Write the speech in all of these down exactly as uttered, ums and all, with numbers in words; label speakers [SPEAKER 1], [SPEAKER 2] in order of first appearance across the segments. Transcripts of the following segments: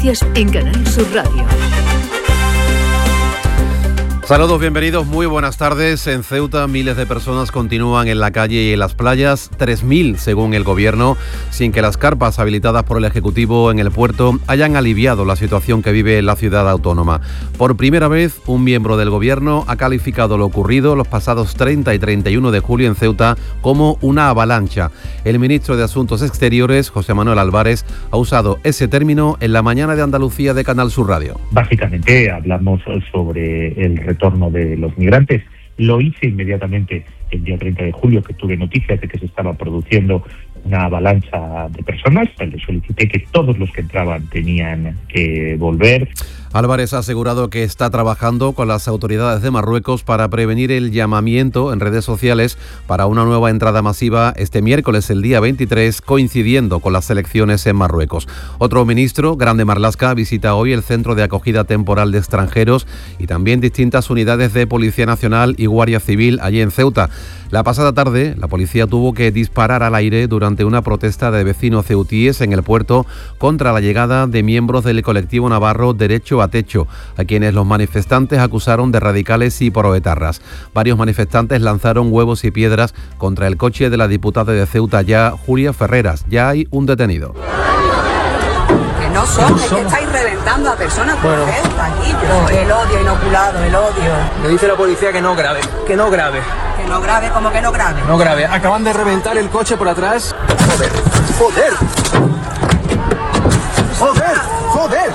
[SPEAKER 1] Noticias en Canal Sur Radio.
[SPEAKER 2] Saludos, bienvenidos, muy buenas tardes. En Ceuta, miles de personas continúan en la calle y en las playas, tres mil según el gobierno, sin que las carpas habilitadas por el Ejecutivo en el puerto hayan aliviado la situación que vive la ciudad autónoma. Por primera vez, un miembro del gobierno ha calificado lo ocurrido los pasados treinta y treinta y uno de julio en Ceuta como una avalancha. El ministro de Asuntos Exteriores, José Manuel Álvarez, ha usado ese término en la mañana de Andalucía de Canal Sur Radio.
[SPEAKER 3] Básicamente hablamos sobre el retorno de los migrantes. Lo hice inmediatamente el día treinta de julio, que tuve noticias de que se estaba produciendo una avalancha de personas. Le solicité que todos los que entraban tenían que volver.
[SPEAKER 2] Álvarez ha asegurado que está trabajando con las autoridades de Marruecos para prevenir el llamamiento en redes sociales para una nueva entrada masiva este miércoles, el día veintitrés, coincidiendo con las elecciones en Marruecos. Otro ministro, Grande Marlaska, visita hoy el Centro de Acogida Temporal de Extranjeros y también distintas unidades de Policía Nacional y Guardia Civil allí en Ceuta. La pasada tarde, la policía tuvo que disparar al aire durante una protesta de vecinos ceutíes en el puerto contra la llegada de miembros del colectivo navarro Derecho a Techo, a quienes los manifestantes acusaron de radicales y proetarras. Varios manifestantes lanzaron huevos y piedras contra el coche de la diputada de Ceuta ya, Julia Ferreras. Ya hay un detenido.
[SPEAKER 4] Que no son, es que estáis reventando a personas por bueno. Aquí, pero el odio inoculado, el odio.
[SPEAKER 5] Me dice la policía que no grave, que no grave.
[SPEAKER 4] Que no grave, ¿cómo que no grave?
[SPEAKER 5] No grave, acaban de reventar el coche por atrás. Joder, joder. Joder, joder.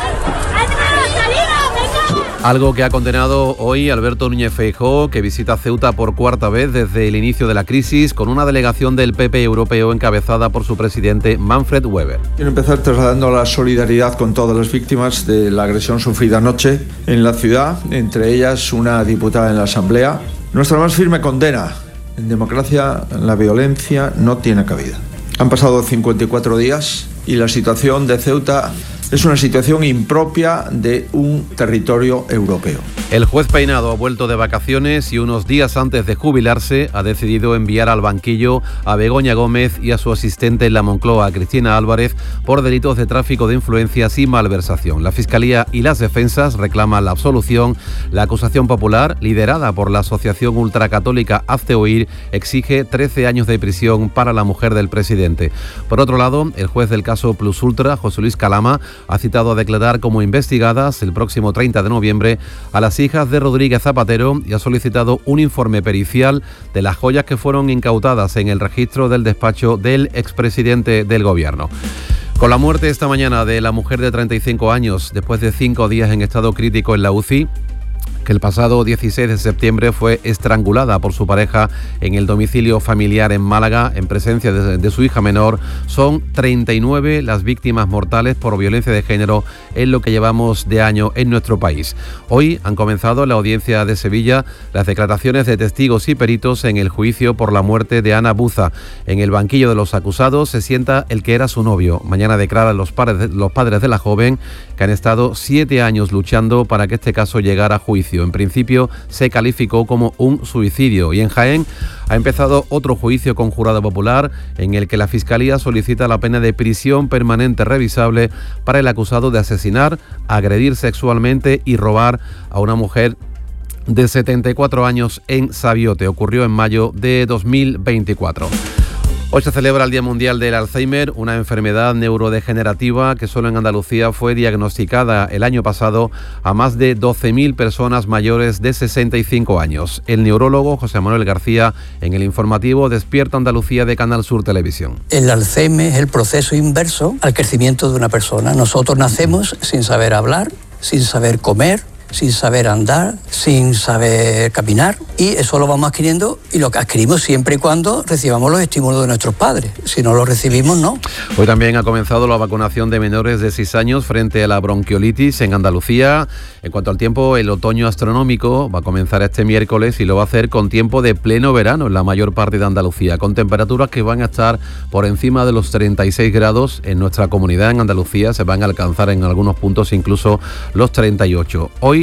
[SPEAKER 2] Algo que ha condenado hoy Alberto Núñez Feijóo, que visita Ceuta por cuarta vez desde el inicio de la crisis, con una delegación del P P europeo encabezada por su presidente Manfred Weber.
[SPEAKER 6] Quiero empezar trasladando la solidaridad con todas las víctimas de la agresión sufrida anoche en la ciudad, entre ellas una diputada en la Asamblea. Nuestra más firme condena. En democracia la violencia no tiene cabida. Han pasado cincuenta y cuatro días y la situación de Ceuta es una situación impropia de un territorio europeo.
[SPEAKER 2] El juez Peinado ha vuelto de vacaciones y unos días antes de jubilarse ha decidido enviar al banquillo a Begoña Gómez y a su asistente en la Moncloa, Cristina Álvarez, por delitos de tráfico de influencias y malversación. La Fiscalía y las defensas reclaman la absolución. La acusación popular, liderada por la asociación ultracatólica Hazte Oír, exige trece años de prisión para la mujer del presidente. Por otro lado, el juez del caso Plus Ultra, José Luis Calama, ha citado a declarar como investigadas el próximo treinta de noviembre a las hijas de Rodríguez Zapatero y ha solicitado un informe pericial de las joyas que fueron incautadas en el registro del despacho del expresidente del gobierno. Con la muerte esta mañana de la mujer de treinta y cinco años, después de cinco días en estado crítico en la U C I, que el pasado dieciséis de septiembre fue estrangulada por su pareja en el domicilio familiar en Málaga en presencia de, de su hija menor, son treinta y nueve las víctimas mortales por violencia de género en lo que llevamos de año en nuestro país. Hoy han comenzado en la audiencia de Sevilla las declaraciones de testigos y peritos en el juicio por la muerte de Ana Buza. En el banquillo de los acusados se sienta el que era su novio. Mañana declaran los padres, los padres de la joven, que han estado siete años luchando para que este caso llegara a juicio. En principio se calificó como un suicidio y en Jaén ha empezado otro juicio con jurado popular en el que la Fiscalía solicita la pena de prisión permanente revisable para el acusado de asesinar, agredir sexualmente y robar a una mujer de setenta y cuatro años en Sabiote. Ocurrió en mayo de dos mil veinticuatro. Hoy se celebra el Día Mundial del Alzheimer, una enfermedad neurodegenerativa que solo en Andalucía fue diagnosticada el año pasado a más de doce mil personas mayores de sesenta y cinco años. El neurólogo José Manuel García, en el informativo Despierta Andalucía de Canal Sur Televisión.
[SPEAKER 7] El Alzheimer es el proceso inverso al crecimiento de una persona. Nosotros nacemos sin saber hablar, sin saber comer, sin saber andar, sin saber caminar, y eso lo vamos adquiriendo y lo que adquirimos siempre y cuando recibamos los estímulos de nuestros padres. Si no los recibimos, no.
[SPEAKER 2] Hoy también ha comenzado la vacunación de menores de seis años frente a la bronquiolitis en Andalucía. En cuanto al tiempo, el otoño astronómico va a comenzar este miércoles y lo va a hacer con tiempo de pleno verano en la mayor parte de Andalucía, con temperaturas que van a estar por encima de los treinta y seis grados en nuestra comunidad. En Andalucía se van a alcanzar en algunos puntos incluso los treinta y ocho. Hoy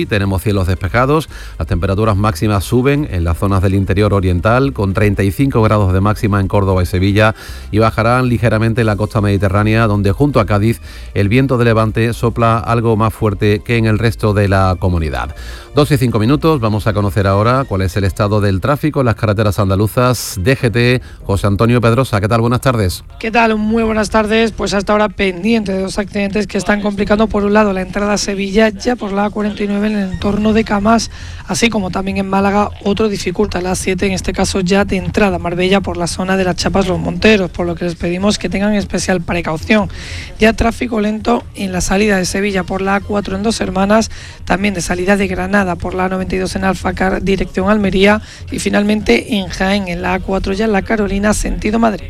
[SPEAKER 2] Hoy tenemos cielos despejados, las temperaturas máximas suben en las zonas del interior oriental, con treinta y cinco grados de máxima en Córdoba y Sevilla, y bajarán ligeramente en la costa mediterránea, donde junto a Cádiz el viento de levante sopla algo más fuerte que en el resto de la comunidad. Dos y cinco minutos, vamos a conocer ahora cuál es el estado del tráfico en las carreteras andaluzas. D G T, José Antonio Pedrosa, ¿qué tal? Buenas tardes.
[SPEAKER 8] ¿Qué tal? Muy buenas tardes. Pues hasta ahora pendiente de dos accidentes que están complicando, por un lado la entrada a Sevilla, ya por la A cuarenta y nueve en el entorno de Camás, así como también en Málaga otro dificulta la A siete, en este caso ya de entrada a Marbella por la zona de las Chapas Los Monteros, por lo que les pedimos que tengan especial precaución. Ya tráfico lento en la salida de Sevilla por la A cuatro en Dos Hermanas, también de salida de Granada por la A noventa y dos en Alfacar dirección Almería, y finalmente en Jaén en la A cuatro ya en la Carolina sentido Madrid.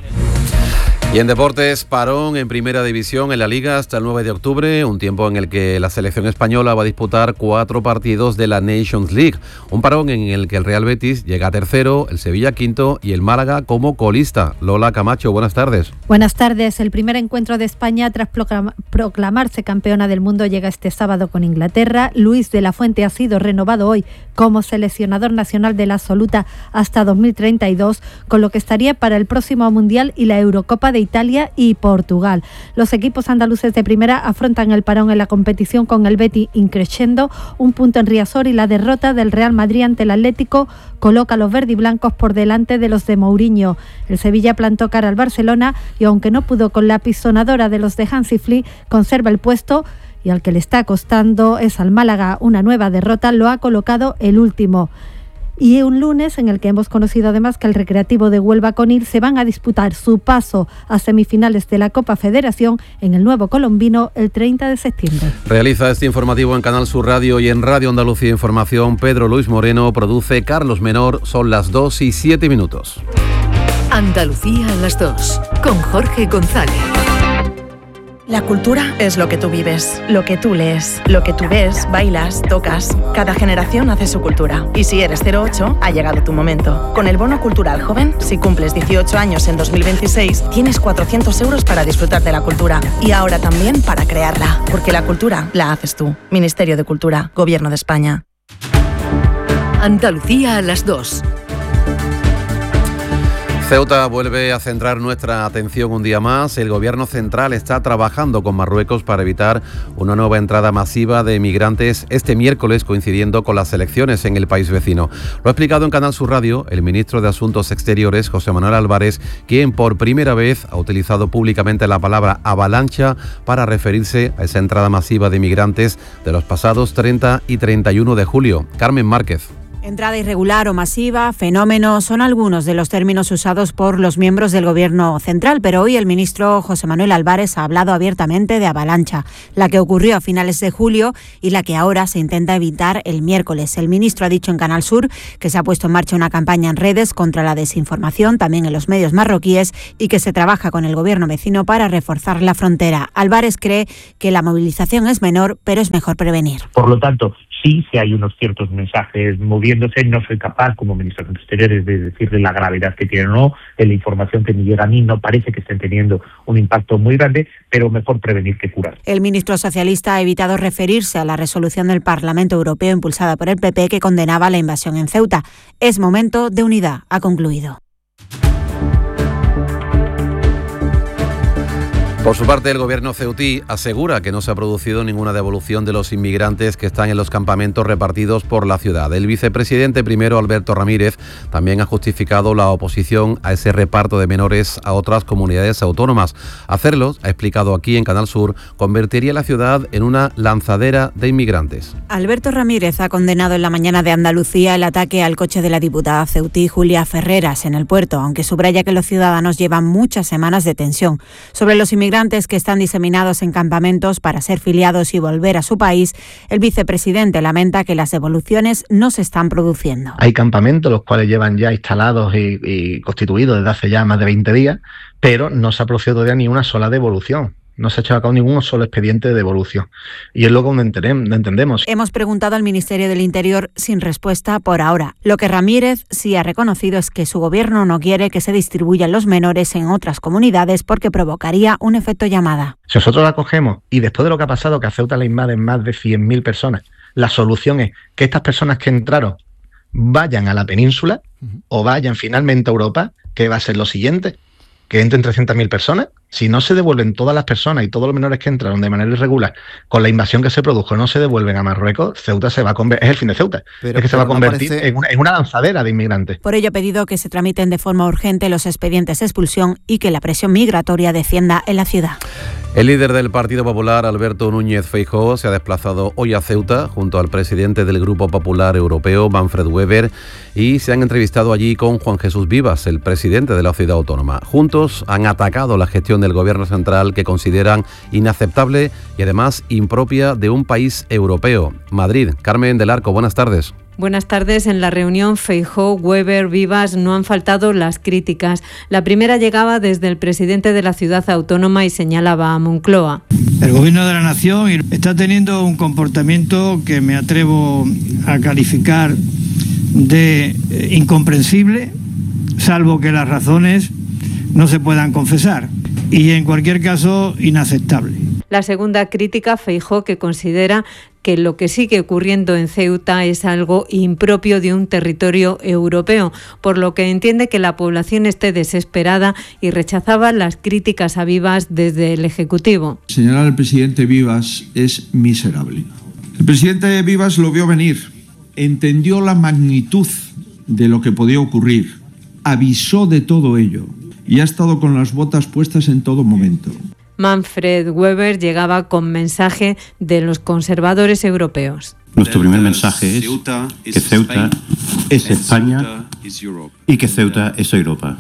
[SPEAKER 2] Y en deportes, parón en primera división en la Liga hasta el nueve de octubre, un tiempo en el que la selección española va a disputar cuatro partidos de la Nations League. Un parón en el que el Real Betis llega a tercero, el Sevilla quinto y el Málaga como colista. Lola Camacho, buenas tardes.
[SPEAKER 9] Buenas tardes. El primer encuentro de España tras proclamarse campeona del mundo llega este sábado con Inglaterra. Luis de la Fuente ha sido renovado hoy como seleccionador nacional de la absoluta hasta dos mil treinta y dos, con lo que estaría para el próximo Mundial y la Eurocopa de Italia y Portugal. Los equipos andaluces de primera afrontan el parón en la competición con el Betis increciendo, un punto en Riazor, y la derrota del Real Madrid ante el Atlético coloca a los verdiblancos por delante de los de Mourinho. El Sevilla plantó cara al Barcelona y aunque no pudo con la pisonadora de los de Hansi Flick, conserva el puesto, y al que le está costando es al Málaga una nueva derrota, lo ha colocado el último. Y un lunes en el que hemos conocido además que el Recreativo de Huelva Conil se van a disputar su paso a semifinales de la Copa Federación en el Nuevo Colombino el treinta de septiembre.
[SPEAKER 2] Realiza este informativo en Canal Sur Radio y en Radio Andalucía Información Pedro Luis Moreno, produce Carlos Menor. Son las dos y siete minutos.
[SPEAKER 1] Andalucía a las dos, con Jorge González.
[SPEAKER 10] La cultura es lo que tú vives, lo que tú lees, lo que tú ves, bailas, tocas. Cada generación hace su cultura. Y si eres cero ocho, ha llegado tu momento. Con el Bono Cultural Joven, si cumples dieciocho años en dos mil veintiséis, tienes cuatrocientos euros para disfrutar de la cultura. Y ahora también para crearla. Porque la cultura la haces tú. Ministerio de Cultura, Gobierno de España.
[SPEAKER 1] Andalucía a las dos.
[SPEAKER 2] Ceuta vuelve a centrar nuestra atención un día más. El Gobierno central está trabajando con Marruecos para evitar una nueva entrada masiva de migrantes este miércoles, coincidiendo con las elecciones en el país vecino. Lo ha explicado en Canal Sur Radio el ministro de Asuntos Exteriores, José Manuel Álvarez, quien por primera vez ha utilizado públicamente la palabra avalancha para referirse a esa entrada masiva de migrantes de los pasados treinta y treinta y uno de julio. Carmen Márquez.
[SPEAKER 11] Entrada irregular o masiva, fenómeno, son algunos de los términos usados por los miembros del Gobierno central, pero hoy el ministro José Manuel Álvarez ha hablado abiertamente de avalancha, la que ocurrió a finales de julio y la que ahora se intenta evitar el miércoles. El ministro ha dicho en Canal Sur que se ha puesto en marcha una campaña en redes contra la desinformación, también en los medios marroquíes, y que se trabaja con el Gobierno vecino para reforzar la frontera. Álvarez cree que la movilización es menor, pero es mejor prevenir.
[SPEAKER 3] Por lo tanto, sí, sí hay unos ciertos mensajes moviéndose. No soy capaz, como ministro de Exteriores, de decirle la gravedad que tienen o no. En la información que me llega a mí no parece que estén teniendo un impacto muy grande, pero mejor prevenir que curar.
[SPEAKER 11] El ministro socialista ha evitado referirse a la resolución del Parlamento Europeo impulsada por el P P que condenaba la invasión en Ceuta. Es momento de unidad, ha concluido.
[SPEAKER 2] Por su parte, el gobierno ceutí asegura que no se ha producido ninguna devolución de los inmigrantes que están en los campamentos repartidos por la ciudad. El vicepresidente primero, Alberto Ramírez, también ha justificado la oposición a ese reparto de menores a otras comunidades autónomas. Hacerlo, ha explicado aquí en Canal Sur, convertiría la ciudad en una lanzadera de inmigrantes.
[SPEAKER 11] Alberto Ramírez ha condenado en la mañana de Andalucía el ataque al coche de la diputada ceutí Julia Ferreras en el puerto, aunque subraya que los ciudadanos llevan muchas semanas de tensión. Sobre los inmigrantes que están diseminados en campamentos para ser filiados y volver a su país, el vicepresidente lamenta que las devoluciones no se están produciendo.
[SPEAKER 12] Hay campamentos los cuales llevan ya instalados y, y constituidos desde hace ya más de veinte días, pero no se ha producido todavía ni una sola devolución. No se ha hecho a cabo ningún solo expediente de devolución. Y es lo que entendemos.
[SPEAKER 11] Hemos preguntado al Ministerio del Interior sin respuesta por ahora. Lo que Ramírez sí ha reconocido es que su gobierno no quiere que se distribuyan los menores en otras comunidades porque provocaría un efecto llamada.
[SPEAKER 12] Si nosotros la cogemos y después de lo que ha pasado, que a Ceuta le invaden más de cien mil personas, La solución es que estas personas que entraron vayan a la península uh-huh. o vayan finalmente a Europa, que va a ser lo siguiente, que entren trescientas mil personas. Si no se devuelven todas las personas y todos los menores que entraron de manera irregular con la invasión que se produjo, no se devuelven a Marruecos, Ceuta se va a convertir, es el fin de Ceuta, pero, es que se va a convertir no parece... en, una, en una lanzadera de inmigrantes.
[SPEAKER 11] Por ello ha pedido que se tramiten de forma urgente los expedientes de expulsión y que la presión migratoria descienda en la ciudad.
[SPEAKER 2] El líder del Partido Popular, Alberto Núñez Feijóo, se ha desplazado hoy a Ceuta junto al presidente del Grupo Popular Europeo, Manfred Weber, y se han entrevistado allí con Juan Jesús Vivas, el presidente de la ciudad autónoma. Juntos han atacado la gestión del Gobierno central, que consideran inaceptable y además impropia de un país europeo. Madrid, Carmen del Arco, buenas tardes.
[SPEAKER 13] Buenas tardes. En la reunión Feijóo, Weber, Vivas no han faltado las críticas. La primera llegaba desde el presidente de la ciudad autónoma y señalaba a Moncloa.
[SPEAKER 14] El gobierno de la nación está teniendo un comportamiento que me atrevo a calificar de incomprensible, salvo que las razones no se puedan confesar, y en cualquier caso inaceptable.
[SPEAKER 13] La segunda crítica, Feijóo, que considera que lo que sigue ocurriendo en Ceuta es algo impropio de un territorio europeo, por lo que entiende que la población esté desesperada y rechazaba las críticas a Vivas desde el Ejecutivo.
[SPEAKER 15] Señalar al presidente Vivas es miserable. El presidente Vivas lo vio venir, entendió la magnitud de lo que podía ocurrir, avisó de todo ello y ha estado con las botas puestas en todo momento.
[SPEAKER 13] Manfred Weber llegaba con mensaje de los conservadores europeos.
[SPEAKER 16] Nuestro primer mensaje es que Ceuta es España y que Ceuta es Europa.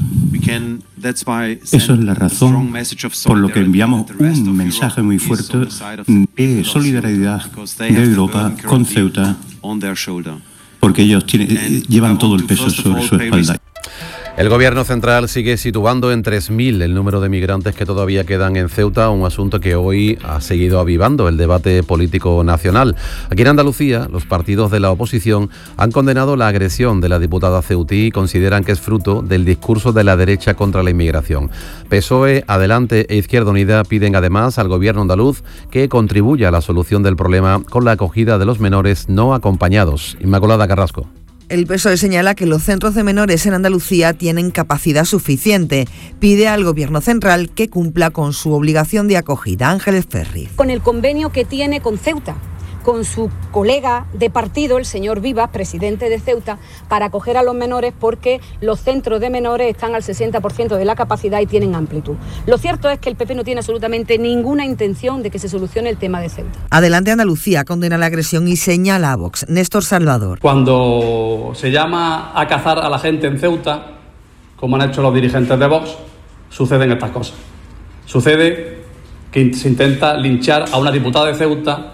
[SPEAKER 16] Eso es la razón por lo que enviamos un mensaje muy fuerte de solidaridad de Europa con Ceuta, porque ellos tienen, llevan todo el peso sobre su espalda.
[SPEAKER 2] El Gobierno central sigue situando en tres mil el número de migrantes que todavía quedan en Ceuta, un asunto que hoy ha seguido avivando el debate político nacional. Aquí en Andalucía, los partidos de la oposición han condenado la agresión de la diputada ceutí y consideran que es fruto del discurso de la derecha contra la inmigración. P S O E, Adelante e Izquierda Unida piden además al Gobierno andaluz que contribuya a la solución del problema con la acogida de los menores no acompañados. Inmaculada Carrasco.
[SPEAKER 17] El P S O E señala que los centros de menores en Andalucía tienen capacidad suficiente. Pide al Gobierno central que cumpla con su obligación de acogida. Ángeles Ferri.
[SPEAKER 18] Con el convenio que tiene con Ceuta, con su colega de partido, el señor Vivas, presidente de Ceuta, para acoger a los menores, porque los centros de menores están al sesenta por ciento de la capacidad y tienen amplitud. Lo cierto es que el P P no tiene absolutamente ninguna intención de que se solucione el tema de Ceuta.
[SPEAKER 17] Adelante Andalucía condena la agresión y señala a Vox. Néstor Salvador.
[SPEAKER 19] Cuando se llama a cazar a la gente en Ceuta, como han hecho los dirigentes de Vox, suceden estas cosas. Sucede que se intenta linchar a una diputada de Ceuta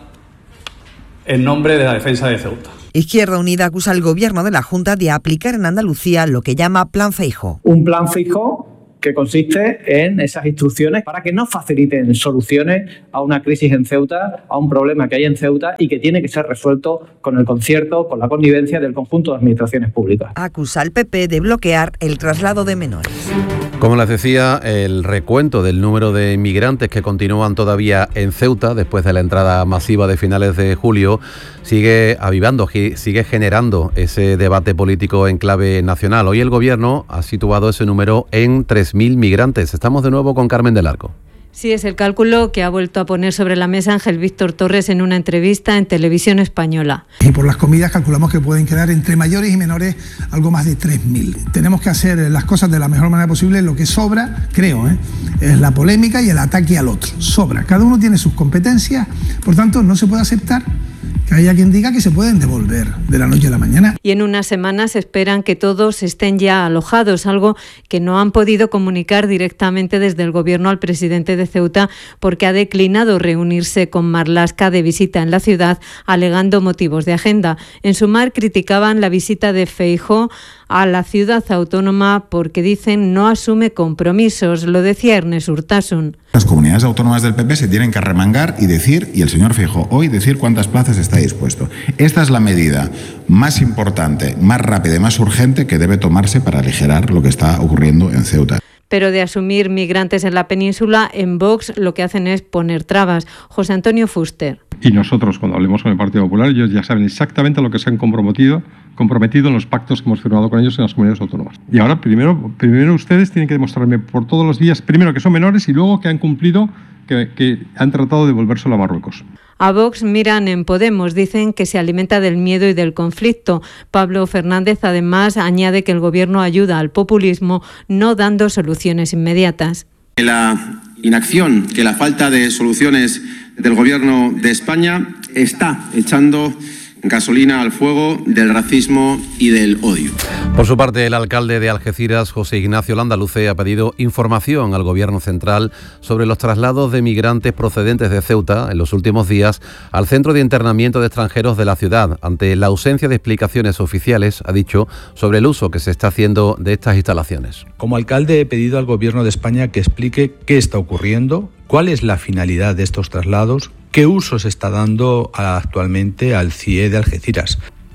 [SPEAKER 19] en nombre de la defensa de Ceuta.
[SPEAKER 17] Izquierda Unida acusa al Gobierno de la Junta de aplicar en Andalucía lo que llama Plan Feijóo.
[SPEAKER 20] Un plan Feijóo que consiste en esas instrucciones para que no faciliten soluciones a una crisis en Ceuta, a un problema que hay en Ceuta y que tiene que ser resuelto con el concierto, con la connivencia del conjunto de administraciones públicas.
[SPEAKER 17] Acusa al P P de bloquear el traslado de menores.
[SPEAKER 2] Como les decía, el recuento del número de inmigrantes que continúan todavía en Ceuta después de la entrada masiva de finales de julio sigue avivando, sigue generando ese debate político en clave nacional. Hoy el Gobierno ha situado ese número en tres mil migrantes. Estamos de nuevo con Carmen del Arco.
[SPEAKER 13] Sí, es el cálculo que ha vuelto a poner sobre la mesa Ángel Víctor Torres en una entrevista en Televisión Española.
[SPEAKER 21] Y por las comidas calculamos que pueden quedar entre mayores y menores algo más de tres mil. Tenemos que hacer las cosas de la mejor manera posible. Lo que sobra, creo, ¿eh? es la polémica y el ataque al otro. Sobra. Cada uno tiene sus competencias, por tanto no se puede aceptar que haya quien diga que se pueden devolver de la noche a la mañana.
[SPEAKER 13] Y en unas semanas esperan que todos estén ya alojados, algo que no han podido comunicar directamente desde el Gobierno al presidente de Ceuta, porque ha declinado reunirse con Marlaska de visita en la ciudad, alegando motivos de agenda. En Sumar criticaban la visita de Feijóo a la ciudad autónoma porque dicen no asume compromisos, lo decía Ernest Urtasun.
[SPEAKER 22] Las comunidades autónomas del P P se tienen que arremangar y decir, y el señor Feijóo hoy decir cuántas plazas está dispuesto. Esta es la medida más importante, más rápida y más urgente que debe tomarse para aligerar lo que está ocurriendo en Ceuta.
[SPEAKER 13] Pero de asumir migrantes en la península, en Vox lo que hacen es poner trabas. José Antonio Fuster.
[SPEAKER 4] Y nosotros, cuando hablemos con el Partido Popular, ellos ya saben exactamente a lo que se han comprometido, comprometido en los pactos que hemos firmado con ellos en las comunidades autónomas. Y ahora, primero, primero ustedes tienen que demostrarme por todos los días, primero que son menores y luego que han cumplido, que, que han tratado de devolvérselo a Marruecos.
[SPEAKER 13] A Vox miran en Podemos, dicen que se alimenta del miedo y del conflicto. Pablo Fernández además añade que el Gobierno ayuda al populismo no dando soluciones inmediatas.
[SPEAKER 5] La inacción, que la falta de soluciones del Gobierno de España está echando gasolina al fuego del racismo y del odio.
[SPEAKER 2] Por su parte, el alcalde de Algeciras, José Ignacio Landaluce, ha pedido información al Gobierno central sobre los traslados de migrantes procedentes de Ceuta en los últimos días al centro de internamiento de extranjeros de la ciudad, ante la ausencia de explicaciones oficiales, ha dicho, sobre el uso que se está haciendo de estas instalaciones.
[SPEAKER 23] Como alcalde he pedido al Gobierno de España que explique qué está ocurriendo, cuál es la finalidad de estos traslados, qué uso se está dando actualmente al C I E de Algeciras.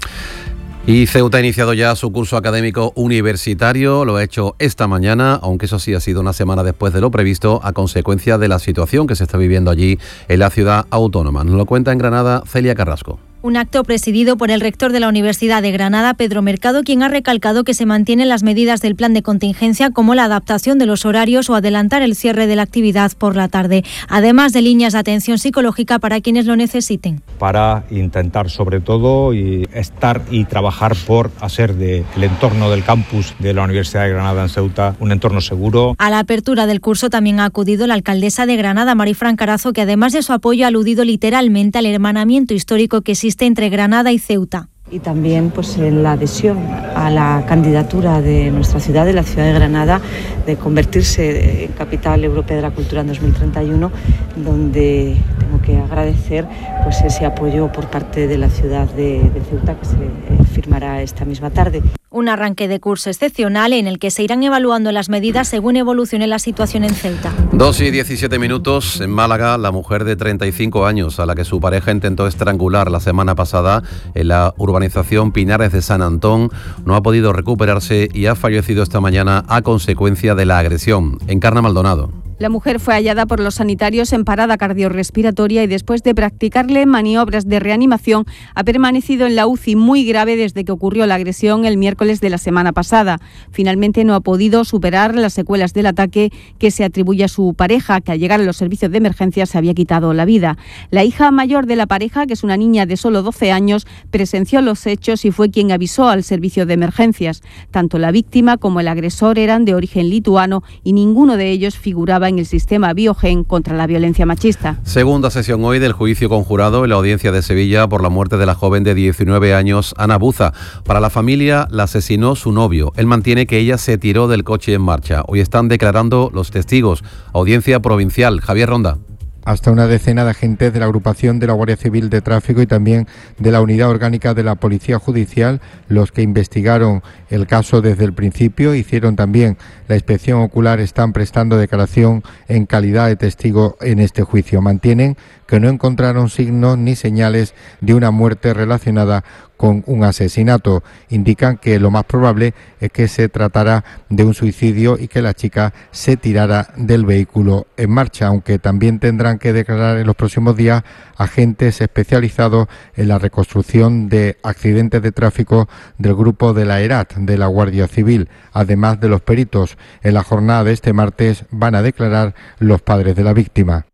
[SPEAKER 2] Y Ceuta ha iniciado ya su curso académico universitario, lo ha hecho esta mañana, aunque eso sí ha sido una semana después de lo previsto, a consecuencia de la situación que se está viviendo allí en la ciudad autónoma. Nos lo cuenta en Granada Celia Carrasco.
[SPEAKER 24] Un acto presidido por el rector de la Universidad de Granada, Pedro Mercado, quien ha recalcado que se mantienen las medidas del plan de contingencia como la adaptación de los horarios o adelantar el cierre de la actividad por la tarde, además de líneas de atención psicológica para quienes lo necesiten.
[SPEAKER 25] Para intentar sobre todo y estar y trabajar por hacer del entorno del campus de la Universidad de Granada en Ceuta un entorno seguro.
[SPEAKER 24] A la apertura del curso también ha acudido la alcaldesa de Granada, Marifran Carazo, que además de su apoyo ha aludido literalmente al hermanamiento histórico que existe entre Granada y Ceuta.
[SPEAKER 26] Y también pues en la adhesión a la candidatura de nuestra ciudad, de la ciudad de Granada, de convertirse en capital europea de la cultura en dos mil treinta y uno, donde tengo que agradecer pues ese apoyo por parte de la ciudad de, de Ceuta, que se eh, firmará esta misma tarde.
[SPEAKER 24] Un arranque de curso excepcional en el que se irán evaluando las medidas según evolucione la situación en Ceuta.
[SPEAKER 2] dos y diecisiete minutos. En Málaga, la mujer de treinta y cinco años a la que su pareja intentó estrangular la semana pasada en la urbanización Pinares de San Antón no ha podido recuperarse y ha fallecido esta mañana a consecuencia de la agresión. Encarna Maldonado.
[SPEAKER 27] La mujer fue hallada por los sanitarios en parada cardiorrespiratoria y después de practicarle maniobras de reanimación ha permanecido en la U C I muy grave desde que ocurrió la agresión el miércoles de la semana pasada. Finalmente no ha podido superar las secuelas del ataque que se atribuye a su pareja, que al llegar a los servicios de emergencia se había quitado la vida. La hija mayor de la pareja, que es una niña de solo doce años, presenció los hechos y fue quien avisó al servicio de emergencias. Tanto la víctima como el agresor eran de origen lituano y ninguno de ellos figuraba en el sistema Biogen contra la violencia machista.
[SPEAKER 2] Segunda sesión hoy del juicio conjurado en la audiencia de Sevilla por la muerte de la joven de diecinueve años, Ana Buza. Para la familia la asesinó su novio. Él mantiene que ella se tiró del coche en marcha. Hoy están declarando los testigos. Audiencia provincial. Javier Ronda.
[SPEAKER 28] Hasta una decena de agentes de la agrupación de la Guardia Civil de Tráfico y también de la Unidad Orgánica de la Policía Judicial, los que investigaron el caso desde el principio, hicieron también la inspección ocular, están prestando declaración en calidad de testigo en este juicio. Mantienen que no encontraron signos ni señales de una muerte relacionada con un asesinato. Indican que lo más probable es que se tratara de un suicidio y que la chica se tirara del vehículo en marcha, aunque también tendrán que declarar en los próximos días agentes especializados en la reconstrucción de accidentes de tráfico del grupo de la ERAT de la Guardia Civil, además de los peritos. En la jornada de este martes van a declarar los padres de la víctima.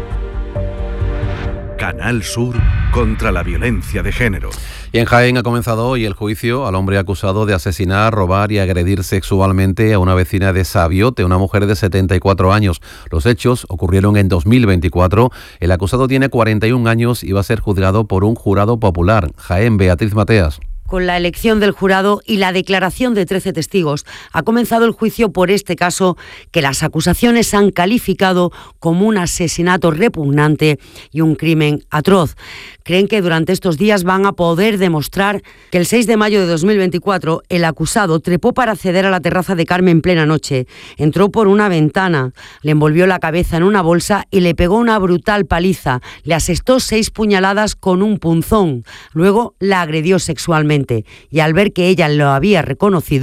[SPEAKER 29] Canal Sur contra la violencia de género.
[SPEAKER 2] Y en Jaén ha comenzado hoy el juicio al hombre acusado de asesinar, robar y agredir sexualmente a una vecina de Sabiote, una mujer de setenta y cuatro años. Los hechos ocurrieron en dos mil veinticuatro. El acusado tiene cuarenta y un años y va a ser juzgado por un jurado popular. Jaén, Beatriz Mateas.
[SPEAKER 30] Con la elección del jurado y la declaración de trece testigos, ha comenzado el juicio por este caso que las acusaciones han calificado como un asesinato repugnante y un crimen atroz. Creen que durante estos días van a poder demostrar que el seis de mayo de dos mil veinticuatro el acusado trepó para acceder a la terraza de Carmen en plena noche. Entró por una ventana, le envolvió la cabeza en una bolsa y le pegó una brutal paliza. Le asestó seis puñaladas con un punzón. Luego la agredió sexualmente y al ver que ella lo había reconocido,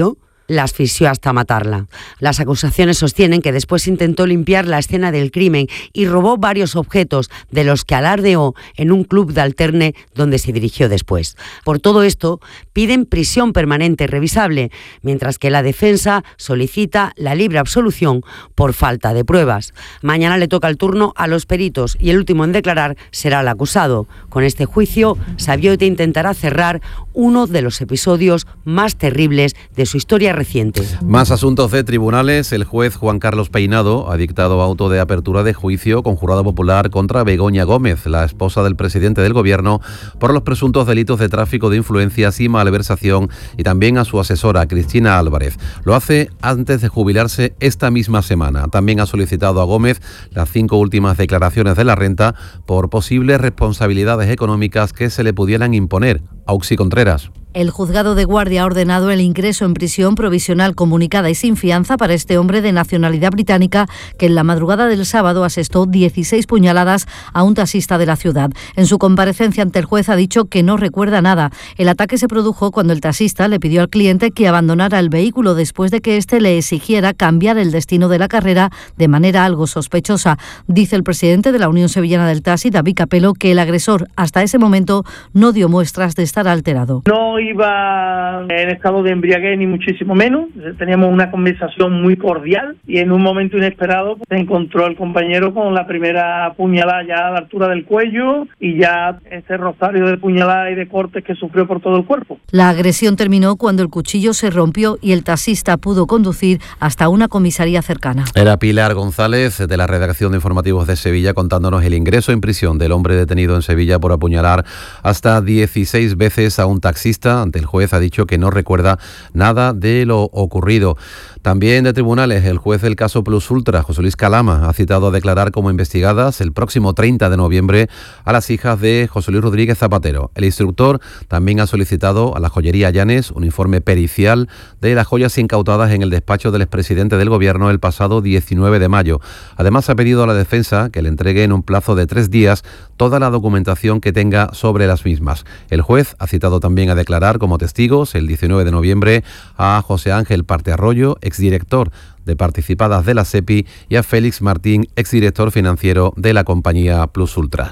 [SPEAKER 30] la asfixió hasta matarla. Las acusaciones sostienen que después intentó limpiar la escena del crimen y robó varios objetos de los que alardeó en un club de alterne donde se dirigió después. Por todo esto, piden prisión permanente revisable, mientras que la defensa solicita la libre absolución por falta de pruebas. Mañana le toca el turno a los peritos y el último en declarar será el acusado. Con este juicio, Sabiote intentará cerrar uno de los episodios más terribles de su historia reciente.
[SPEAKER 2] Más asuntos de tribunales. El juez Juan Carlos Peinado ha dictado auto de apertura de juicio con jurado popular contra Begoña Gómez, la esposa del presidente del Gobierno, por los presuntos delitos de tráfico de influencias y malversación, y también a su asesora, Cristina Álvarez. Lo hace antes de jubilarse esta misma semana. También ha solicitado a Gómez las cinco últimas declaraciones de la renta por posibles responsabilidades económicas que se le pudieran imponer. Auxi Contreras.
[SPEAKER 1] El juzgado de guardia ha ordenado el ingreso en prisión provisional comunicada y sin fianza para este hombre de nacionalidad británica que en la madrugada del sábado asestó dieciséis puñaladas a un taxista de la ciudad. En su comparecencia ante el juez ha dicho que no recuerda nada. El ataque se produjo cuando el taxista le pidió al cliente que abandonara el vehículo después de que éste le exigiera cambiar el destino de la carrera de manera algo sospechosa. Dice el presidente de la Unión Sevillana del Taxi, David Capello, que el agresor hasta ese momento no dio muestras de estar alterado.
[SPEAKER 3] No iba en estado de embriaguez ni muchísimo menos, teníamos una conversación muy cordial y en un momento inesperado se encontró el compañero con la primera puñalada ya a la altura del cuello y ya ese rosario de puñaladas y de cortes que sufrió por todo el cuerpo.
[SPEAKER 1] La agresión terminó cuando el cuchillo se rompió y el taxista pudo conducir hasta una comisaría cercana.
[SPEAKER 2] Era Pilar González de la redacción de Informativos de Sevilla contándonos el ingreso en prisión del hombre detenido en Sevilla por apuñalar hasta dieciséis veces a un taxista. Ante el juez ha dicho que no recuerda nada de lo ocurrido. También de tribunales, el juez del caso Plus Ultra, José Luis Calama, ha citado a declarar como investigadas el próximo treinta de noviembre a las hijas de José Luis Rodríguez Zapatero. El instructor también ha solicitado a la joyería Llanes un informe pericial de las joyas incautadas en el despacho del expresidente del Gobierno el pasado diecinueve de mayo. Además, ha pedido a la defensa que le entregue en un plazo de tres días toda la documentación que tenga sobre las mismas. El juez ha citado también a declarar como testigos el diecinueve de noviembre a José Ángel Partearroyo, exdirector de participadas de la SEPI, y a Félix Martín, exdirector financiero de la compañía Plus Ultra.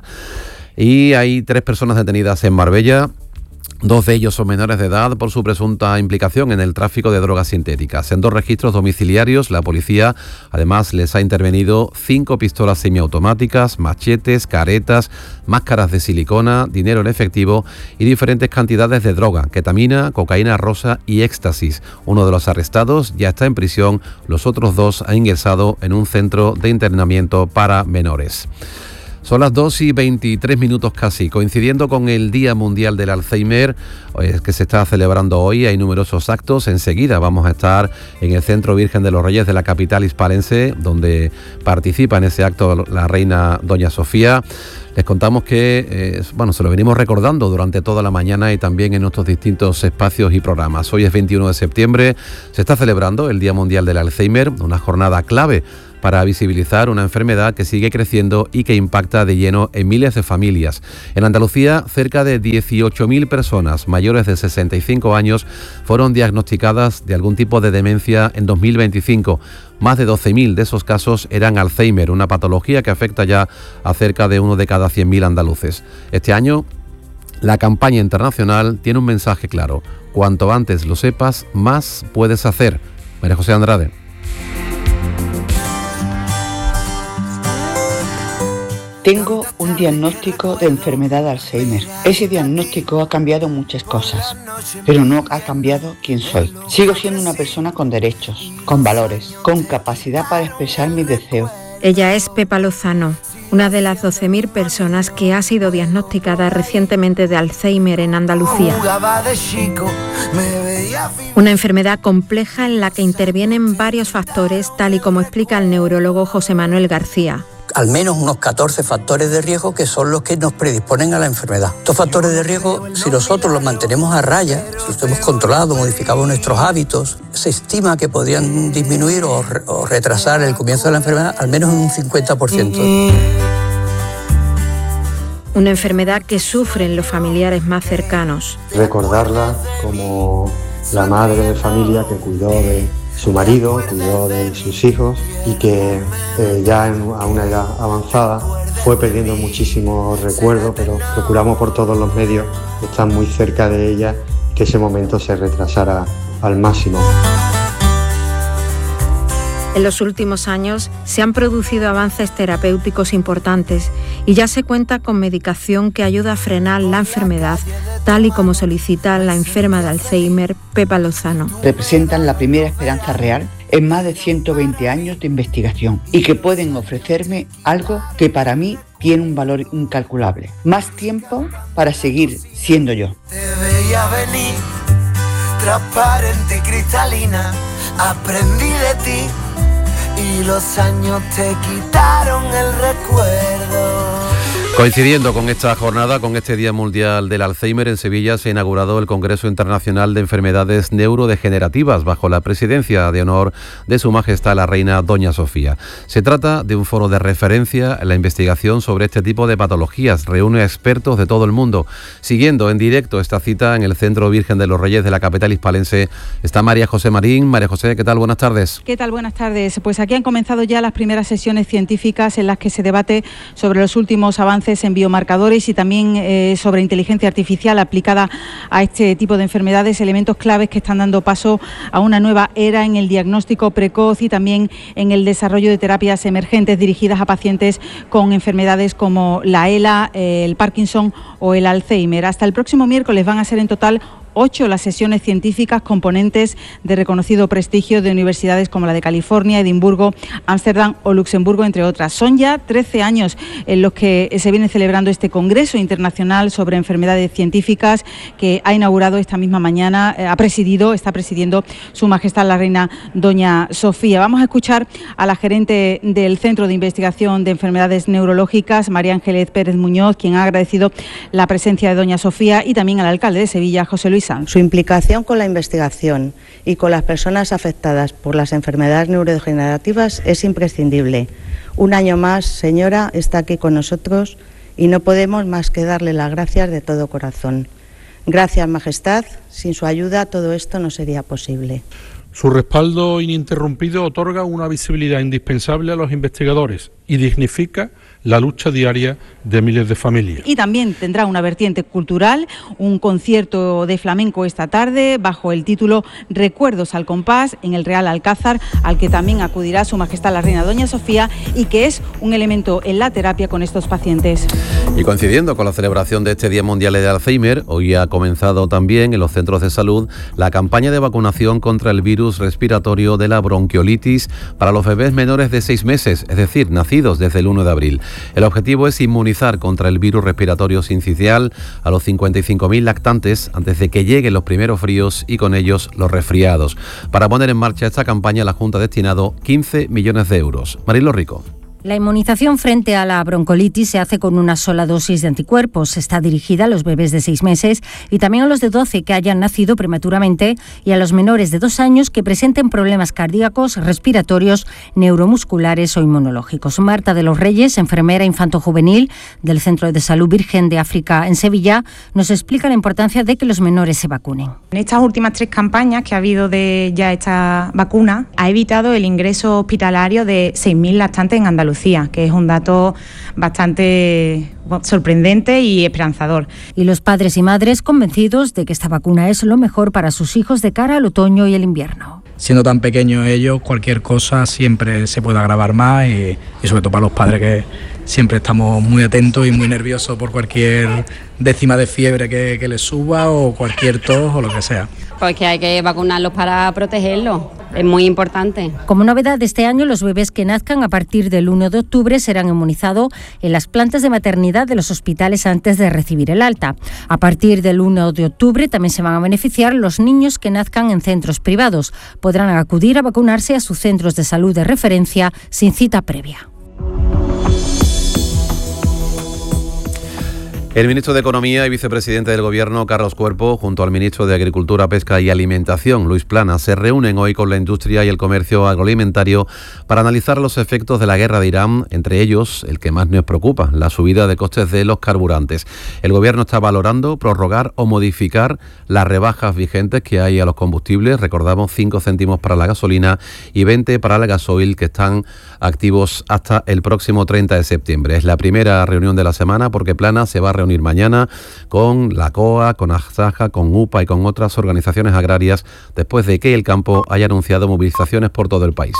[SPEAKER 2] Y hay tres personas detenidas en Marbella. Dos de ellos son menores de edad por su presunta implicación en el tráfico de drogas sintéticas. En dos registros domiciliarios, la policía además les ha intervenido cinco pistolas semiautomáticas, machetes, caretas, máscaras de silicona, dinero en efectivo y diferentes cantidades de droga, ketamina, cocaína rosa y éxtasis. Uno de los arrestados ya está en prisión, los otros dos han ingresado en un centro de internamiento para menores. Son las dos y veintitrés minutos casi, coincidiendo con el Día Mundial del Alzheimer, que se está celebrando hoy. Hay numerosos actos. Enseguida vamos a estar en el Centro Virgen de los Reyes de la capital hispalense, donde participa en ese acto la reina Doña Sofía. Les contamos que, eh, bueno, se lo venimos recordando durante toda la mañana y también en nuestros distintos espacios y programas. Hoy es veintiuno de septiembre, se está celebrando el Día Mundial del Alzheimer, una jornada clave para visibilizar una enfermedad que sigue creciendo y que impacta de lleno en miles de familias. En Andalucía, cerca de dieciocho mil personas mayores de sesenta y cinco años fueron diagnosticadas de algún tipo de demencia en dos mil veinticinco. Más de doce mil de esos casos eran Alzheimer, una patología que afecta ya a cerca de uno de cada cien mil andaluces. Este año, la campaña internacional tiene un mensaje claro: cuanto antes lo sepas, más puedes hacer. María José Andrade.
[SPEAKER 6] Tengo un diagnóstico de enfermedad de Alzheimer. Ese diagnóstico ha cambiado muchas cosas, pero no ha cambiado quién soy. Sigo siendo una persona con derechos, con valores, con capacidad para expresar mis deseos.
[SPEAKER 7] Ella es Pepa Lozano, una de las doce mil personas que ha sido diagnosticada recientemente de Alzheimer en Andalucía. Una enfermedad compleja en la que intervienen varios factores, tal y como explica el neurólogo José Manuel García.
[SPEAKER 8] Al menos unos catorce factores de riesgo que son los que nos predisponen a la enfermedad. Estos factores de riesgo, si nosotros los mantenemos a raya, si los hemos controlado, modificamos nuestros hábitos, se estima que podrían disminuir o, o retrasar el comienzo de la enfermedad al menos en un cincuenta por ciento.
[SPEAKER 7] Una enfermedad que sufren los familiares más cercanos.
[SPEAKER 9] Recordarla como la madre de familia que cuidó de su marido, cuidó de sus hijos y que eh, ya en, a una edad avanzada fue perdiendo muchísimos recuerdos, pero procuramos por todos los medios estar muy cerca de ella, que ese momento se retrasara al máximo.
[SPEAKER 7] En los últimos años se han producido avances terapéuticos importantes y ya se cuenta con medicación que ayuda a frenar la enfermedad, tal y como solicita la enferma de Alzheimer, Pepa Lozano.
[SPEAKER 6] Representan la primera esperanza real en más de ciento veinte años de investigación y que pueden ofrecerme algo que para mí tiene un valor incalculable. Más tiempo para seguir siendo yo.
[SPEAKER 10] Te veía venir, transparente y cristalina, aprendí de ti. Y los años te quitaron el recuerdo.
[SPEAKER 2] Coincidiendo con esta jornada, con este Día Mundial del Alzheimer, en Sevilla se ha inaugurado el Congreso Internacional de Enfermedades Neurodegenerativas bajo la presidencia de honor de Su Majestad la Reina Doña Sofía. Se trata de un foro de referencia en la investigación sobre este tipo de patologías. Reúne a expertos de todo el mundo. Siguiendo en directo esta cita en el Centro Virgen de los Reyes de la capital hispalense está María José Marín. María José, ¿qué tal? Buenas tardes.
[SPEAKER 11] ¿Qué tal? Buenas tardes. Pues aquí han comenzado ya las primeras sesiones científicas en las que se debate sobre los últimos avances en biomarcadores y también eh, sobre inteligencia artificial aplicada a este tipo de enfermedades, elementos claves que están dando paso a una nueva era en el diagnóstico precoz y también en el desarrollo de terapias emergentes dirigidas a pacientes con enfermedades como la ELA, eh, el Parkinson o el Alzheimer. Hasta el próximo miércoles van a ser en total ocho las sesiones científicas componentes de reconocido prestigio de universidades como la de California, Edimburgo, Ámsterdam o Luxemburgo, entre otras. Son ya trece años en los que se viene celebrando este Congreso Internacional sobre Enfermedades Científicas que ha inaugurado esta misma mañana, eh, ha presidido, está presidiendo Su Majestad la Reina Doña Sofía. Vamos a escuchar a la gerente del Centro de Investigación de Enfermedades Neurológicas, María Ángeles Pérez Muñoz, quien ha agradecido la presencia de Doña Sofía, y también al alcalde de Sevilla, José Luis.
[SPEAKER 12] Su implicación con la investigación y con las personas afectadas por las enfermedades neurodegenerativas es imprescindible. Un año más, señora, está aquí con nosotros y no podemos más que darle las gracias de todo corazón. Gracias, Majestad. Sin su ayuda todo esto no sería posible.
[SPEAKER 14] Su respaldo ininterrumpido otorga una visibilidad indispensable a los investigadores y dignifica la lucha diaria de miles de familias.
[SPEAKER 11] Y también tendrá una vertiente cultural, un concierto de flamenco esta tarde bajo el título Recuerdos al compás en el Real Alcázar, al que también acudirá Su Majestad la Reina Doña Sofía y que es un elemento en la terapia con estos pacientes.
[SPEAKER 2] Y coincidiendo con la celebración de este Día Mundial de Alzheimer, hoy ha comenzado también en los centros de salud la campaña de vacunación contra el virus respiratorio de la bronquiolitis para los bebés menores de seis meses, es decir, nacidos desde el uno de abril. El objetivo es inmunizar contra el virus respiratorio sincicial a los cincuenta y cinco mil lactantes antes de que lleguen los primeros fríos y con ellos los resfriados. Para poner en marcha esta campaña, la Junta ha destinado quince millones de euros. Marilo Rico.
[SPEAKER 24] La inmunización frente a la broncolitis se hace con una sola dosis de anticuerpos. Está dirigida a los bebés de seis meses y también a los de doce que hayan nacido prematuramente y a los menores de dos años que presenten problemas cardíacos, respiratorios, neuromusculares o inmunológicos. Marta de los Reyes, enfermera infanto-juvenil del Centro de Salud Virgen de África en Sevilla, nos explica la importancia de que los menores se vacunen.
[SPEAKER 15] En estas últimas tres campañas que ha habido de ya esta vacuna, ha evitado el ingreso hospitalario de seis mil lactantes en Andalucía, que es un dato bastante sorprendente y esperanzador.
[SPEAKER 24] Y los padres y madres convencidos de que esta vacuna es lo mejor para sus hijos de cara al otoño y el invierno.
[SPEAKER 16] Siendo tan pequeños ellos, cualquier cosa siempre se puede agravar más y, y sobre todo para los padres que siempre estamos muy atentos y muy nerviosos por cualquier décima de fiebre que, que les suba o cualquier tos o lo que sea.
[SPEAKER 18] Pues que hay que vacunarlos para protegerlos, es muy importante.
[SPEAKER 24] Como novedad de este año, los bebés que nazcan a partir del uno de octubre serán inmunizados en las plantas de maternidad de los hospitales antes de recibir el alta. A partir del uno de octubre también se van a beneficiar los niños que nazcan en centros privados. Podrán acudir a vacunarse a sus centros de salud de referencia sin cita previa.
[SPEAKER 2] El ministro de Economía y vicepresidente del Gobierno, Carlos Cuerpo, junto al ministro de Agricultura, Pesca y Alimentación, Luis Planas, se reúnen hoy con la industria y el comercio agroalimentario para analizar los efectos de la guerra de Irán, entre ellos el que más nos preocupa, la subida de costes de los carburantes. El Gobierno está valorando prorrogar o modificar las rebajas vigentes que hay a los combustibles. Recordamos cinco céntimos para la gasolina y veinte para el gasoil, que están activos hasta el próximo treinta de septiembre. Es la primera reunión de la semana porque Planas se va a reunir mañana con la C O A, con Asaja, con U P A y con otras organizaciones agrarias después de que el campo haya anunciado movilizaciones por todo el país.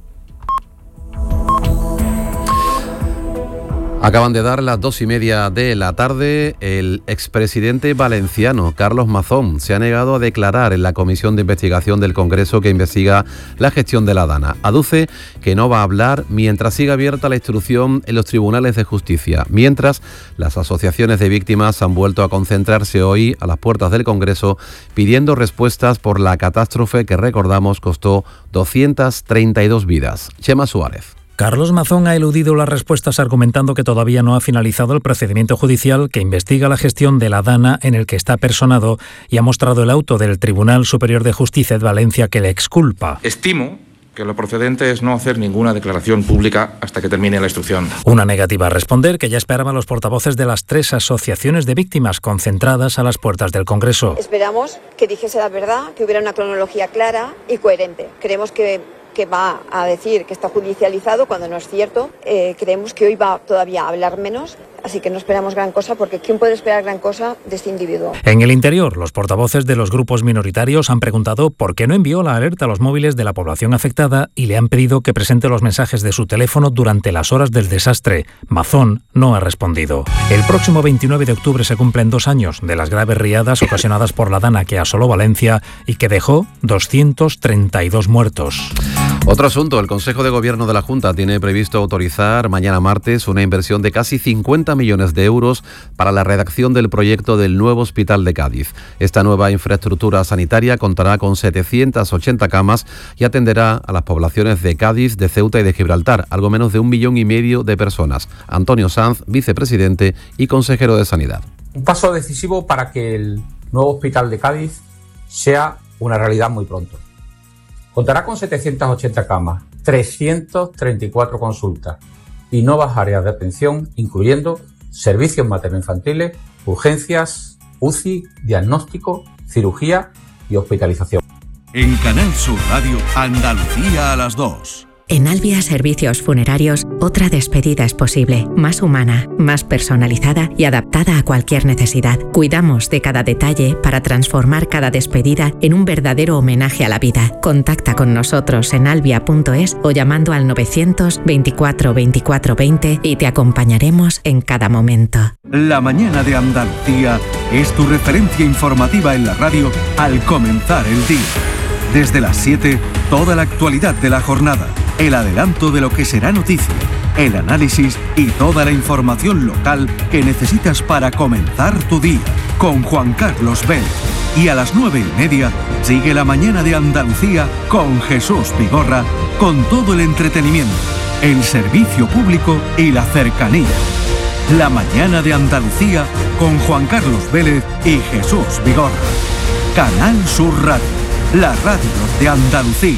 [SPEAKER 2] Acaban de dar las dos y media de la tarde. El expresidente valenciano, Carlos Mazón, se ha negado a declarar en la comisión de investigación del Congreso que investiga la gestión de la Dana. Aduce que no va a hablar mientras siga abierta la instrucción en los tribunales de justicia. Mientras, las asociaciones de víctimas han vuelto a concentrarse hoy a las puertas del Congreso pidiendo respuestas por la catástrofe que, recordamos, costó doscientas treinta y dos vidas. Chema Suárez.
[SPEAKER 4] Carlos Mazón ha eludido las respuestas argumentando que todavía no ha finalizado el procedimiento judicial que investiga la gestión de la Dana en el que está personado y ha mostrado el auto del Tribunal Superior de Justicia de Valencia que le exculpa.
[SPEAKER 5] Estimo que lo procedente es no hacer ninguna declaración pública hasta que termine la instrucción.
[SPEAKER 4] Una negativa a responder que ya esperaban los portavoces de las tres asociaciones de víctimas concentradas a las puertas del Congreso.
[SPEAKER 13] Esperamos que dijese la verdad, que hubiera una cronología clara y coherente. Creemos que que va a decir que está judicializado cuando no es cierto. Eh, creemos que hoy va todavía a hablar menos, así que no esperamos gran cosa, porque ¿quién puede esperar gran cosa de este individuo?
[SPEAKER 4] En el interior, los portavoces de los grupos minoritarios han preguntado por qué no envió la alerta a los móviles de la población afectada y le han pedido que presente los mensajes de su teléfono durante las horas del desastre. Mazón no ha respondido. El próximo veintinueve de octubre se cumplen dos años de las graves riadas ocasionadas por la Dana que asoló Valencia y que dejó doscientos treinta y dos muertos.
[SPEAKER 2] Otro asunto, el Consejo de Gobierno de la Junta tiene previsto autorizar mañana martes una inversión de casi cincuenta millones de euros para la redacción del proyecto del nuevo Hospital de Cádiz. Esta nueva infraestructura sanitaria contará con setecientas ochenta camas y atenderá a las poblaciones de Cádiz, de Ceuta y de Gibraltar, algo menos de un millón y medio de personas. Antonio Sanz, vicepresidente y consejero de Sanidad.
[SPEAKER 17] Un paso decisivo para que el nuevo Hospital de Cádiz sea una realidad muy pronto. Contará con setecientas ochenta camas, trescientas treinta y cuatro consultas y nuevas áreas de atención, incluyendo servicios materno-infantiles, urgencias, U C I, diagnóstico, cirugía y hospitalización.
[SPEAKER 29] En Canal Sur Radio, Andalucía a las dos.
[SPEAKER 19] En Albia Servicios Funerarios, otra despedida es posible, más humana, más personalizada y adaptada a cualquier necesidad. Cuidamos de cada detalle para transformar cada despedida en un verdadero homenaje a la vida. Contacta con nosotros en albia punto es o llamando al novecientos veinticuatro veinticuatro veinte y te acompañaremos en cada momento.
[SPEAKER 29] La mañana de Andalucía es tu referencia informativa en la radio al comenzar el día. Desde las siete, toda la actualidad de la jornada, el adelanto de lo que será noticia, el análisis y toda la información local que necesitas para comenzar tu día, con Juan Carlos Vélez. Y a las nueve y media, sigue la mañana de Andalucía con Jesús Vigorra, con todo el entretenimiento, el servicio público y la cercanía. La mañana de Andalucía con Juan Carlos Vélez y Jesús Vigorra. Canal Sur Radio, la radio de Andalucía.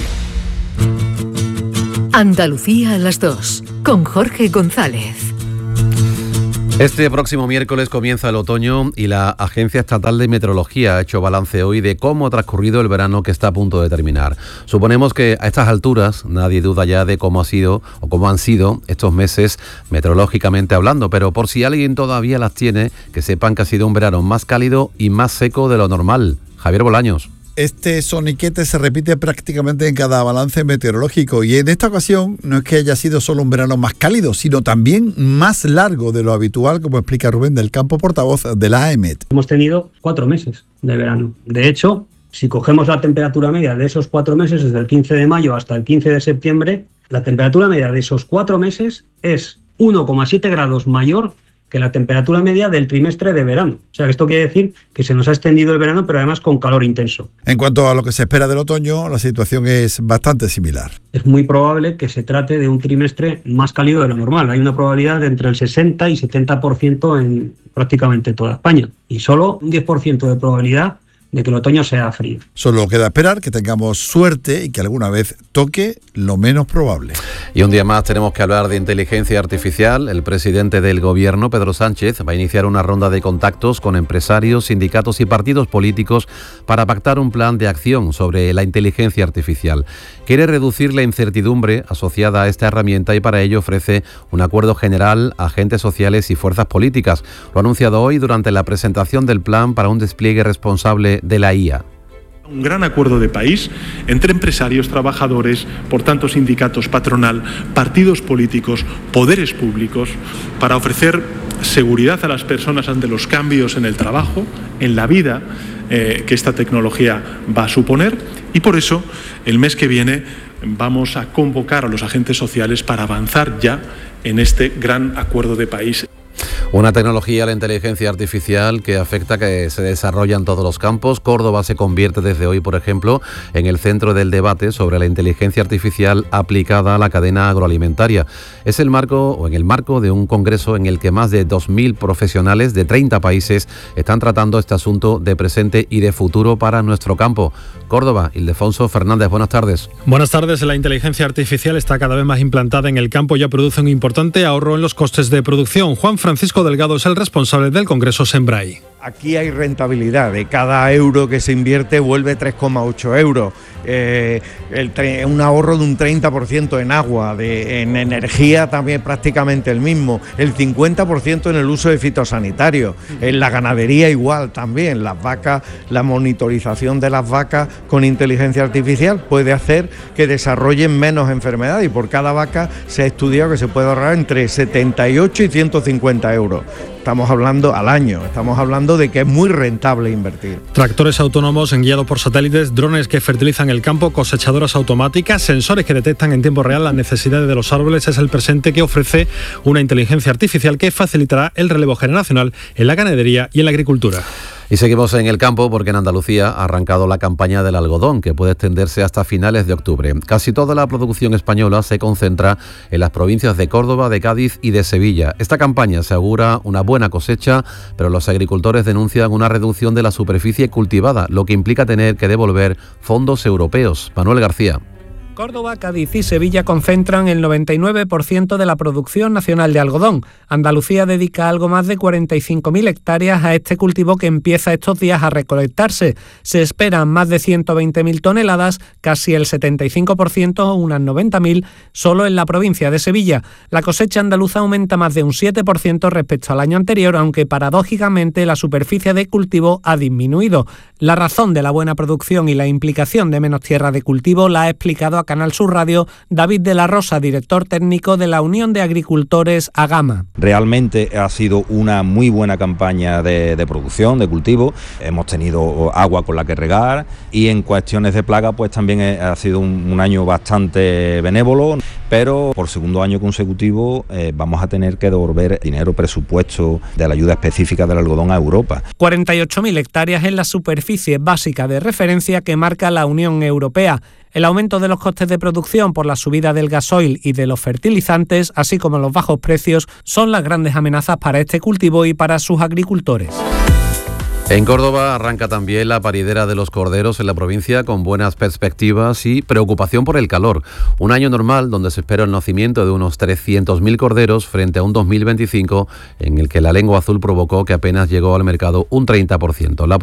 [SPEAKER 20] Andalucía a las dos, con Jorge González.
[SPEAKER 2] Este próximo miércoles comienza el otoño y la Agencia Estatal de Meteorología ha hecho balance hoy de cómo ha transcurrido el verano que está a punto de terminar. Suponemos que a estas alturas nadie duda ya de cómo ha sido o cómo han sido estos meses meteorológicamente hablando, pero por si alguien todavía las tiene, que sepan que ha sido un verano más cálido y más seco de lo normal. Javier Bolaños.
[SPEAKER 21] Este soniquete se repite prácticamente en cada balance meteorológico y en esta ocasión no es que haya sido solo un verano más cálido, sino también más largo de lo habitual, como explica Rubén del Campo, portavoz de la A E M E T.
[SPEAKER 22] Hemos tenido cuatro meses de verano. De hecho, si cogemos la temperatura media de esos cuatro meses, desde el quince de mayo hasta el quince de septiembre, la temperatura media de esos cuatro meses es uno coma siete grados mayor que la temperatura media del trimestre de verano. O sea, esto quiere decir que se nos ha extendido el verano, pero además con calor intenso.
[SPEAKER 21] En cuanto a lo que se espera del otoño, la situación es bastante similar.
[SPEAKER 22] Es muy probable que se trate de un trimestre más cálido de lo normal. Hay una probabilidad de entre el sesenta y setenta por ciento en prácticamente toda España y solo un diez por ciento de probabilidad de que el otoño sea frío.
[SPEAKER 21] Solo queda esperar que tengamos suerte y que alguna vez toque lo menos probable.
[SPEAKER 2] Y un día más tenemos que hablar de inteligencia artificial. El presidente del Gobierno, Pedro Sánchez, va a iniciar una ronda de contactos con empresarios, sindicatos y partidos políticos para pactar un plan de acción sobre la inteligencia artificial. Quiere reducir la incertidumbre asociada a esta herramienta y para ello ofrece un acuerdo general a agentes sociales y fuerzas políticas. Lo ha anunciado hoy durante la presentación del plan para un despliegue responsable de la I A.
[SPEAKER 1] Un gran acuerdo de país entre empresarios, trabajadores, por tanto sindicatos, patronal, partidos políticos, poderes públicos, para ofrecer seguridad a las personas ante los cambios en el trabajo, en la vida eh, que esta tecnología va a suponer, y por eso el mes que viene vamos a convocar a los agentes sociales para avanzar ya en este gran acuerdo de país.
[SPEAKER 2] Una tecnología, la inteligencia artificial, que afecta que se desarrolla en todos los campos. Córdoba se convierte desde hoy, por ejemplo, en el centro del debate sobre la inteligencia artificial aplicada a la cadena agroalimentaria. Es el marco, o en el marco de un congreso en el que más de dos mil profesionales de treinta países están tratando este asunto de presente y de futuro para nuestro campo. Córdoba, Ildefonso Fernández, buenas tardes.
[SPEAKER 3] Buenas tardes. La inteligencia artificial está cada vez más implantada en el campo y ya produce un importante ahorro en los costes de producción. Juan Francisco Delgado es el responsable del Congreso Sembrai.
[SPEAKER 8] Aquí hay rentabilidad, de cada euro que se invierte vuelve tres coma ocho euros, eh, el tre- un ahorro de un treinta por ciento en agua, de, en energía también prácticamente el mismo, el cincuenta por ciento en el uso de fitosanitarios, en la ganadería igual también, las vacas, la monitorización de las vacas con inteligencia artificial puede hacer que desarrollen menos enfermedades y por cada vaca se ha estudiado que se puede ahorrar entre setenta y ocho y ciento cincuenta euros. Estamos hablando al año, estamos hablando de que es muy rentable invertir.
[SPEAKER 3] Tractores autónomos guiados por satélites, drones que fertilizan el campo, cosechadoras automáticas, sensores que detectan en tiempo real las necesidades de los árboles es el presente que ofrece una inteligencia artificial que facilitará el relevo generacional en la ganadería y en la agricultura.
[SPEAKER 2] Y seguimos en el campo porque en Andalucía ha arrancado la campaña del algodón, que puede extenderse hasta finales de octubre. Casi toda la producción española se concentra en las provincias de Córdoba, de Cádiz y de Sevilla. Esta campaña se augura una buena cosecha, pero los agricultores denuncian una reducción de la superficie cultivada, lo que implica tener que devolver fondos europeos. Manuel García.
[SPEAKER 9] Córdoba, Cádiz y Sevilla concentran el noventa y nueve por ciento de la producción nacional de algodón. Andalucía dedica algo más de cuarenta y cinco mil hectáreas a este cultivo que empieza estos días a recolectarse. Se esperan más de ciento veinte mil toneladas, casi el setenta y cinco por ciento o unas noventa mil, solo en la provincia de Sevilla. La cosecha andaluza aumenta más de un siete por ciento respecto al año anterior, aunque paradójicamente la superficie de cultivo ha disminuido. La razón de la buena producción y la implicación de menos tierra de cultivo la ha explicado a Canal Sur Radio David de la Rosa, director técnico de la Unión de Agricultores Agama.
[SPEAKER 23] Realmente ha sido una muy buena campaña de, de producción, de cultivo. Hemos tenido agua con la que regar y en cuestiones de plaga pues también ha sido un, un año bastante benévolo, pero por segundo año consecutivo eh, vamos a tener que devolver dinero presupuesto de la ayuda específica del algodón a Europa.
[SPEAKER 9] cuarenta y ocho mil hectáreas es la superficie básica de referencia que marca la Unión Europea. El aumento de los costes de producción por la subida del gasoil y de los fertilizantes, así como los bajos precios, son las grandes amenazas para este cultivo y para sus agricultores.
[SPEAKER 2] En Córdoba arranca también la paridera de los corderos en la provincia con buenas perspectivas y preocupación por el calor. Un año normal donde se espera el nacimiento de unos trescientos mil corderos frente a un dos mil veinticinco en el que la lengua azul provocó que apenas llegó al mercado un treinta por ciento. La